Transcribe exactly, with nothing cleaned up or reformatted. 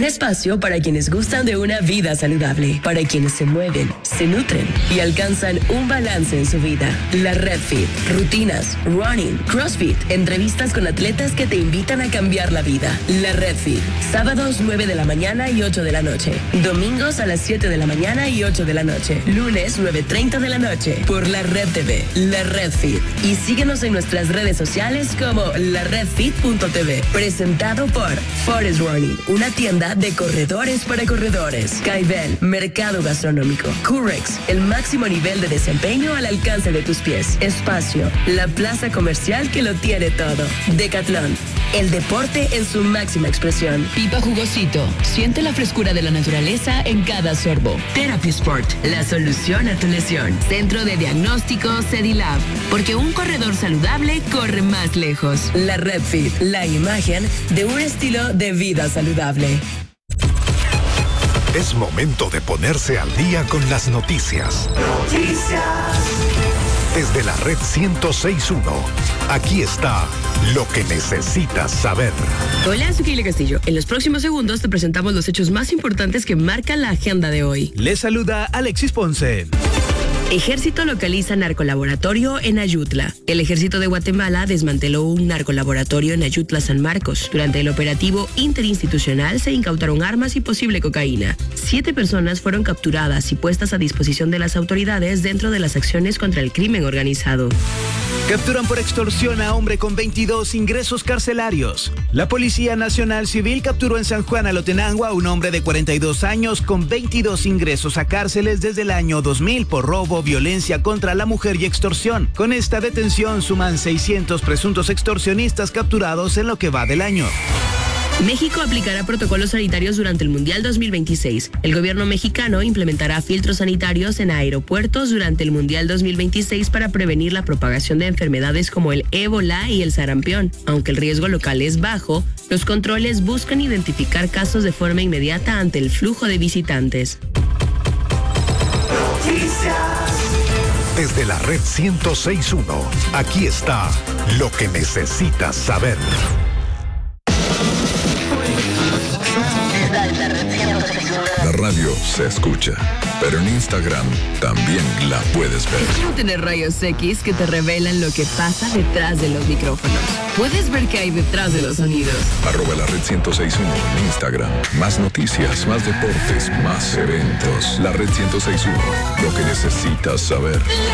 espacio para quienes gustan de una vida saludable, para quienes se mueven, se nutren y alcanzan un balance en su vida. La Red Fit, rutinas, running, CrossFit, entrevistas con atletas que te invitan a cambiar la vida. La Red Fit, sábados nueve de la mañana y ocho de la noche, domingos a las siete de la mañana y ocho de la noche, lunes nueve treinta de la noche, por la Red T V. La Red Fit. Y síguenos en nuestras redes sociales como la red fit punto t v. Presentado por Forest Running, una tienda de corredores para corredores. Caibel, mercado gastronómico. Curex, el máximo nivel de desempeño al alcance de tus pies. Espacio, la plaza comercial que lo tiene todo. Decathlon, el deporte en su máxima expresión. Pipa Jugosito, siente la frescura de la naturaleza en cada sorbo. Therapy Sport, la solución a tu lesión. Centro de diagnóstico Cedilab, porque un corredor saludable corre más lejos. La Red Fit, la imagen de un estilo de vida saludable. Es momento de ponerse al día con las noticias. Noticias. Desde la Red ciento seis punto uno, aquí está lo que necesitas saber. Hola, soy Keila Castillo. En los próximos segundos te presentamos los hechos más importantes que marcan la agenda de hoy. Les saluda Alexis Ponce. Ejército localiza narcolaboratorio en Ayutla. El Ejército de Guatemala desmanteló un narcolaboratorio en Ayutla, San Marcos. Durante el operativo interinstitucional se incautaron armas y posible cocaína. Siete personas fueron capturadas y puestas a disposición de las autoridades dentro de las acciones contra el crimen organizado. Capturan por extorsión a hombre con veintidós ingresos carcelarios. La Policía Nacional Civil capturó en San Juan Alotenango a un hombre de cuarenta y dos años con veintidós ingresos a cárceles desde el año dos mil por robo, violencia contra la mujer y extorsión. Con esta detención suman seiscientos presuntos extorsionistas capturados en lo que va del año. México aplicará protocolos sanitarios durante el Mundial dos mil veintiséis. El gobierno mexicano implementará filtros sanitarios en aeropuertos durante el Mundial dos mil veintiséis para prevenir la propagación de enfermedades como el ébola y el sarampión. Aunque el riesgo local es bajo, los controles buscan identificar casos de forma inmediata ante el flujo de visitantes. Desde la Red ciento seis punto uno, aquí está lo que necesitas saber. La radio se escucha, pero en Instagram también la puedes ver. Es como tener rayos X que te revelan lo que pasa detrás de los micrófonos. Puedes ver qué hay detrás de los sonidos. Arroba la Red ciento seis punto uno en Instagram. Más noticias, más deportes, más eventos. La Red ciento seis punto uno, lo que necesitas saber.